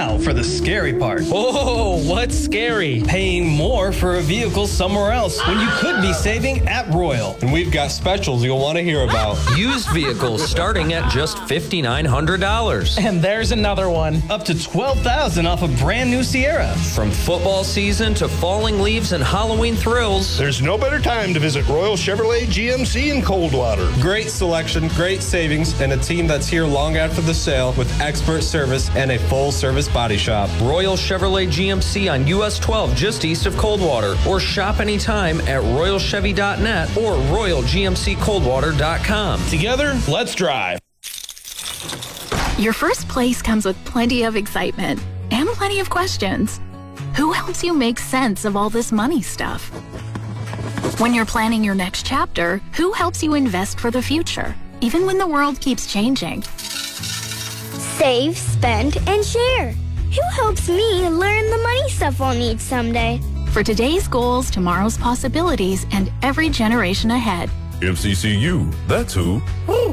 Now for the scary part. Oh, what's scary? Paying more for a vehicle somewhere else when you could be saving at Royal. And we've got specials you'll want to hear about. Used vehicles starting at just $5,900. And there's another one. Up to $12,000 off a brand new Sierra. From football season to falling leaves and Halloween thrills. There's no better time to visit Royal Chevrolet GMC in Coldwater. Great selection, great savings, and a team that's here long after the sale with expert service and a full-service body shop. Royal Chevrolet GMC on US 12 just east of Coldwater. Or shop anytime at royalchevy.net or royalgmccoldwater.com. Together, let's drive. Your first place comes with plenty of excitement and plenty of questions. Who helps you make sense of all this money stuff? When you're planning your next chapter, who helps you invest for the future, even when the world keeps changing? Save, spend, and share. Who helps me learn the money stuff I'll need someday? For today's goals, tomorrow's possibilities, and every generation ahead. MCCU, that's who.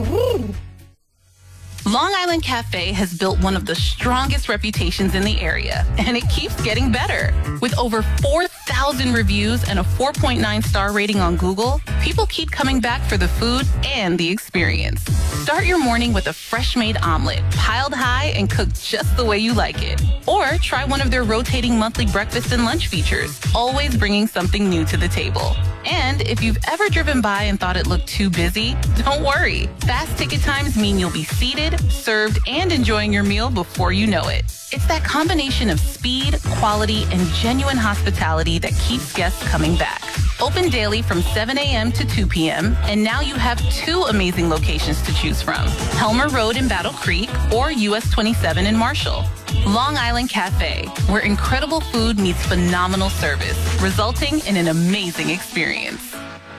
Long Island Cafe has built one of the strongest reputations in the area, and it keeps getting better. With over 4,000 reviews and a 4.9 star rating on Google, people keep coming back for the food and the experience. Start your morning with a fresh-made omelet, piled high and cooked just the way you like it. Or try one of their rotating monthly breakfast and lunch features, always bringing something new to the table. And if you've ever driven by and thought it looked too busy, don't worry. Fast ticket times mean you'll be seated, served, and enjoying your meal before you know it. It's that combination of speed, quality, and genuine hospitality that keeps guests coming back. Open daily from 7 a.m. to 2 p.m., and now you have 2 amazing locations to choose from. Helmer Road in Battle Creek or US 27 in Marshall. Long Island Cafe, where incredible food meets phenomenal service, resulting in an amazing experience.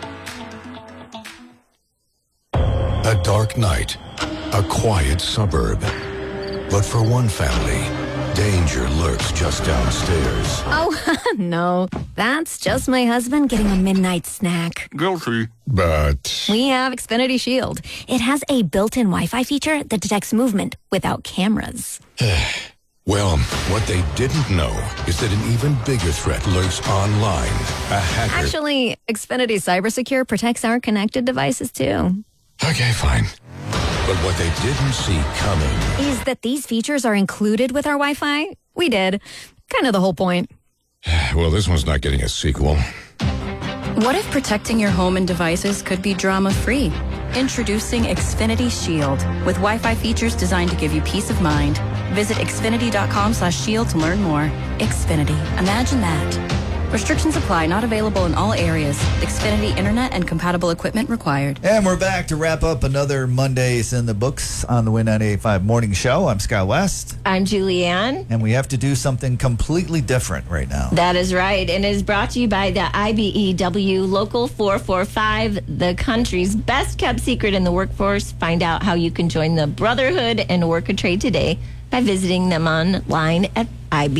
A dark night, a quiet suburb. But for one family, danger lurks just downstairs. Oh, no. That's just my husband getting a midnight snack. Guilty. But We have Xfinity Shield. It has a built-in Wi-Fi feature that detects movement without cameras. well, what they didn't know is that an even bigger threat lurks online. A hacker. Actually, Xfinity CyberSecure protects our connected devices, too. Okay, fine. But what they didn't see coming Is that these features are included with our Wi-Fi? We did. Kind of the whole point. Well, this one's not getting a sequel. What if protecting your home and devices could be drama-free? Introducing Xfinity Shield with Wi-Fi features designed to give you peace of mind. Visit xfinity.com/shield to learn more. Xfinity. Imagine that. Restrictions apply. Not available in all areas. Xfinity Internet and compatible equipment required. And we're back to wrap up another Mondays in the books on the Win 98.5 Morning Show. I'm Scott West. I'm Julianne. And we have to do something completely different right now. That is right. And it is brought to you by the IBEW Local 445, the country's best kept secret in the workforce. Find out how you can join the Brotherhood and work a trade today by visiting them online at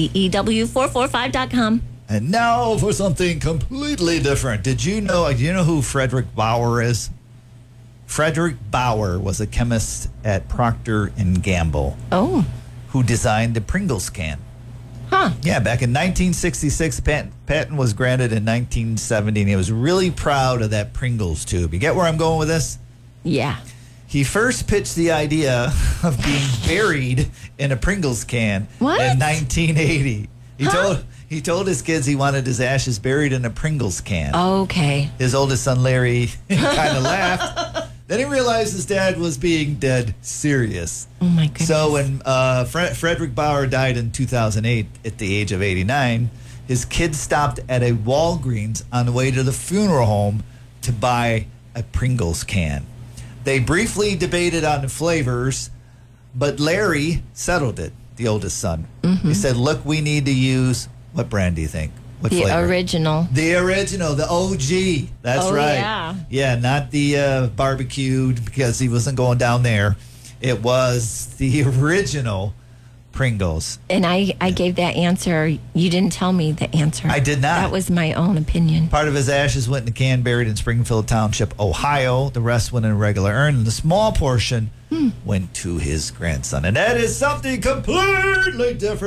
IBEW445.com. And now for something completely different. Do you know who Frederick Bauer is? Frederick Bauer was a chemist at Procter & Gamble. Oh. Who designed the Pringles can. Huh. Yeah, back in 1966, patent was granted in 1970, and he was really proud of that Pringles tube. You get where I'm going with this? Yeah. He first pitched the idea of being buried in a Pringles can in 1980. He told his kids he wanted his ashes buried in a Pringles can. Okay. His oldest son, Larry, kind of laughed. Then he realized his dad was being dead serious. Oh, my goodness. So when Frederick Bauer died in 2008 at the age of 89, his kids stopped at a Walgreens on the way to the funeral home to buy a Pringles can. They briefly debated on the flavors, but Larry settled it, the oldest son. Mm-hmm. He said, look, we need to use... What brand do you think? What the flavor? original. The original, the OG. That's right. Yeah. Yeah, not the barbecued because he wasn't going down there. It was the original Pringles. And I gave that answer. You didn't tell me the answer. I did not. That was my own opinion. Part of his ashes went in a can buried in Springfield Township, Ohio. The rest went in a regular urn. And the small portion went to his grandson. And that is something completely different.